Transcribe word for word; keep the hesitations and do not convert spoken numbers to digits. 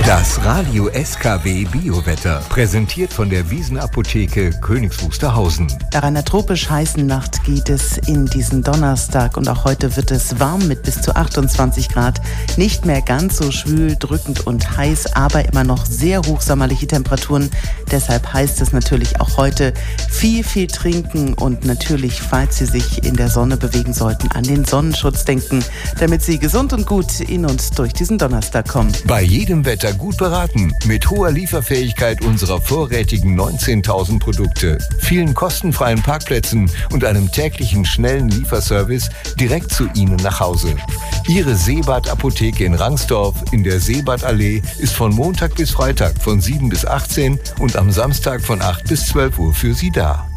Das Radio S K W Biowetter, präsentiert von der Wiesenapotheke Königs Wusterhausen. Nach einer tropisch heißen Nacht geht es in diesen Donnerstag und auch heute wird es warm mit bis zu achtundzwanzig Grad. Nicht mehr ganz so schwül, drückend und heiß, aber immer noch sehr hochsommerliche Temperaturen. Deshalb heißt es natürlich auch heute viel, viel trinken und natürlich, falls Sie sich in der Sonne bewegen sollten, an den Sonnenschutz denken, damit Sie gesund und gut in und durch diesen Donnerstag kommen. Bei jedem Wetter gut beraten, mit hoher Lieferfähigkeit unserer vorrätigen neunzehntausend Produkte, vielen kostenfreien Parkplätzen und einem täglichen schnellen Lieferservice direkt zu Ihnen nach Hause. Ihre Seebad Apotheke in Rangsdorf in der Seebadallee ist von Montag bis Freitag von sieben bis achtzehn und am Samstag von acht bis zwölf Uhr für Sie da.